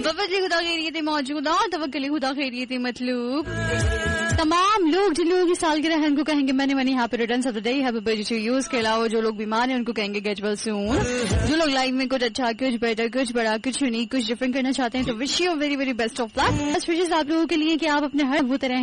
वफदली खुदा खैरियत मौजूदा और तवक्कुल खुदा खैरियत मतलूब। तमाम लोग जिन लोगों की सालगिरह है उनको कहेंगे many money happy returns of the day, happy birthday to you. उसके अलावा जो लोग बीमार हैं उनको कहेंगे गेट वेल सून। जो लोग लाइफ में कुछ अच्छा, कुछ बेटर, कुछ बड़ा, कुछ यूनिक, कुछ डिफरेंट करना चाहते हैं तो wish you very very best of luck. बस विशेष आप लोगों के लिए कि आप अपने हर वो तरह